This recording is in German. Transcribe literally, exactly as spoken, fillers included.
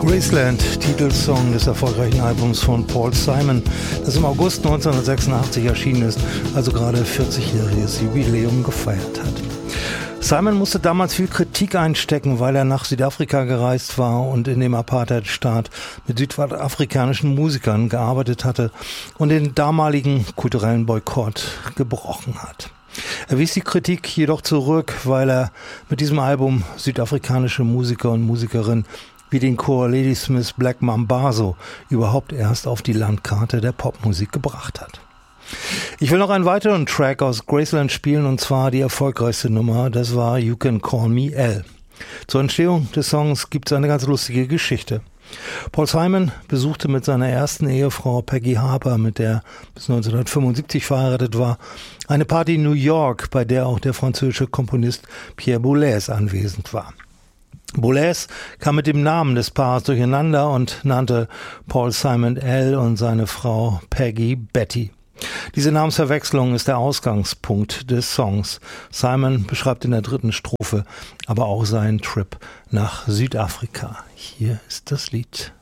Graceland, Titelsong des erfolgreichen Albums von Paul Simon, das im August neunzehnhundertsechsundachtzig erschienen ist, also gerade vierzigjähriges Jubiläum gefeiert hat. Simon musste damals viel Kritik einstecken, weil er nach Südafrika gereist war und in dem Apartheidstaat mit südafrikanischen Musikern gearbeitet hatte und den damaligen kulturellen Boykott gebrochen hat. Er wies die Kritik jedoch zurück, weil er mit diesem Album südafrikanische Musiker und Musikerinnen wie den Chor Ladysmith Black Mambazo überhaupt erst auf die Landkarte der Popmusik gebracht hat. Ich will noch einen weiteren Track aus Graceland spielen, und zwar die erfolgreichste Nummer, das war You Can Call Me Al. Zur Entstehung des Songs gibt es eine ganz lustige Geschichte. Paul Simon besuchte mit seiner ersten Ehefrau Peggy Harper, mit der er bis neunzehnhundertfünfundsiebzig verheiratet war, eine Party in New York, bei der auch der französische Komponist Pierre Boulez anwesend war. Boulez kam mit dem Namen des Paares durcheinander und nannte Paul Simon Al und seine Frau Peggy Betty. Diese Namensverwechslung ist der Ausgangspunkt des Songs. Simon beschreibt in der dritten Strophe aber auch seinen Trip nach Südafrika. Hier ist das Lied.